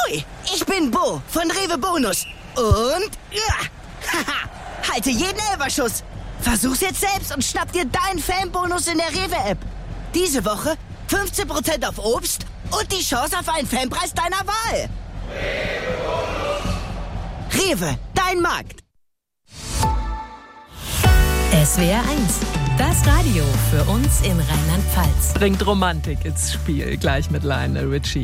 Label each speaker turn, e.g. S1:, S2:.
S1: Hoi, ich bin Bo von Rewe Bonus. Und halte jeden Elferschuss. Versuch's jetzt selbst und schnapp dir deinen Fanbonus in der Rewe-App. Diese Woche 15% auf Obst und die Chance auf einen Fanpreis deiner Wahl. Rewe, dein Markt.
S2: SWR 1, das Radio für uns in Rheinland-Pfalz.
S3: Bringt Romantik ins Spiel, gleich mit Lionel Richie.